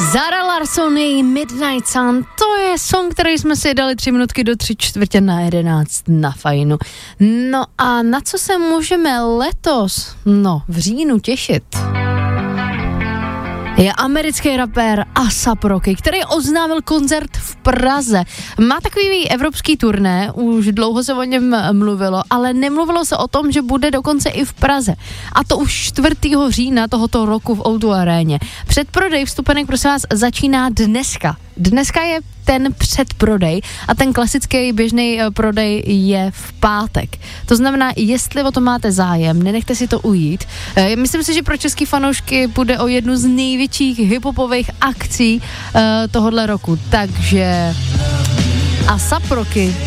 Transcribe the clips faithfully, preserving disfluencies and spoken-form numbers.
Zara Larsson, Midnight Sun, to je song, který jsme si dali tři minutky do tři čtvrtě na jedenáct na Fajnu. No a na co se můžeme letos, no v říjnu těšit? Je americký rapér A$ej pé Rocky, který oznámil koncert v Praze. Má takový evropský turné, už dlouho se o něm mluvilo, ale nemluvilo se o tom, že bude dokonce i v Praze. A to už čtvrtého října tohoto roku v ó dva aréně. Předprodej vstupenek, prosím vás, začíná dneska. Dneska je ten předprodej a ten klasický běžný prodej je v pátek. To znamená, jestli o to máte zájem, nenechte si to ujít. Myslím si, že pro český fanoušky bude o jednu z největších hiphopových akcí uh, tohohle roku. Takže A$ej pé Rocky.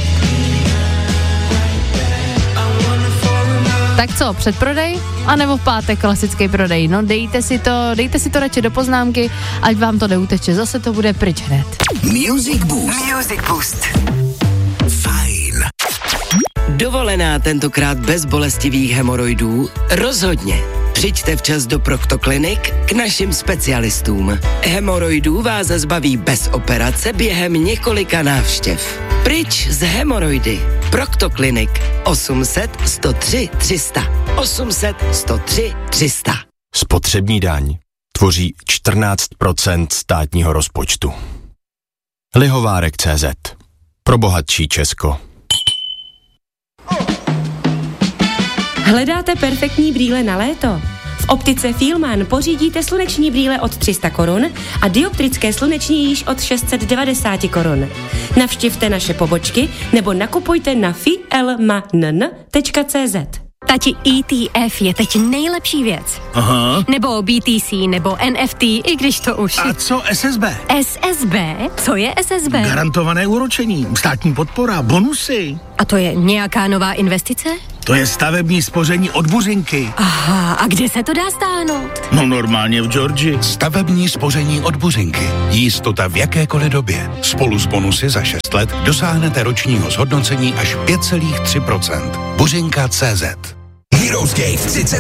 Tak co, předprodej? A nebo v pátek klasický prodej? No dejte si to, dejte si to radši do poznámky, ať vám to neuteče. Zase to bude pryč hned. Music Boost. Music Boost. Fajn. Dovolená tentokrát bez bolestivých hemoroidů? Rozhodně. Přijďte včas do Proctoclinic k našim specialistům. Hemoroidů vás zbaví bez operace během několika návštěv. Pryč z hemoroidy. Proctoclinic osm set, sto tři, tři sta. osm set, sto tři, tři sta. Spotřební daň tvoří čtrnáct procent státního rozpočtu. Lihovárek tečka cé zet. Pro bohatší Česko. Hledáte perfektní brýle na léto? V optice Fielmann pořídíte sluneční brýle od tři sta korun a dioptrické sluneční již od šest set devadesát korun. Navštivte naše pobočky nebo nakupujte na fielmann tečka cé zet. Tati, E T F je teď nejlepší věc. Aha. Nebo B T C, nebo N F T, i když to už... A co S S B? S S B? Co je S S B? Garantované úročení, státní podpora, bonusy. A to je nějaká nová investice? To je stavební spoření od Buřinky. Aha, a kde se to dá stáhnout? No normálně v Georgii. Stavební spoření od Buřinky. Jistota v jakékoliv době. Spolu s bonusy za šest let dosáhnete ročního zhodnocení až pět celá tři procenta. Buřinka tečka cé zet. Heroes Cave třicet